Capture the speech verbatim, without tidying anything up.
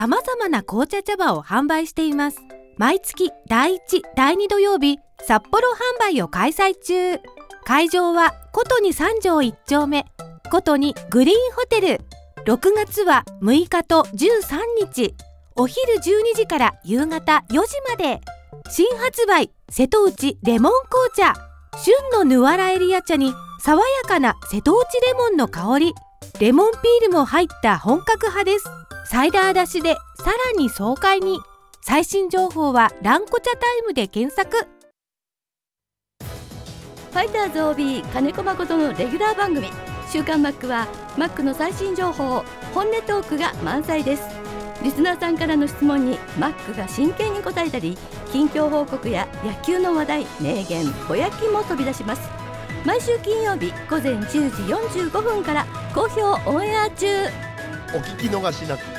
様々な紅茶茶葉を販売しています。毎月だいいち、だいに土曜日、札幌販売を開催中。会場はことに三条一丁目、ことにグリーンホテル。ろくがつはむいかとじゅうさんにち、お昼じゅうにじから夕方よじまで。新発売、瀬戸内レモン紅茶。旬のヌアラエリア茶に爽やかな瀬戸内レモンの香り。レモンピールも入った本格派です。サイダー出しでさらに爽快に。最新情報はランコ茶タイムで検索。 ファイターズ オービー 金子誠のレギュラー番組週刊マックはマックの最新情報、本音トークが満載です。リスナーさんからの質問にマックが真剣に答えたり、近況報告や野球の話題、名言、ぼやきも飛び出します。毎週金曜日午前じゅうじよんじゅうごふんから好評オンエア中。 お聞き逃しなく。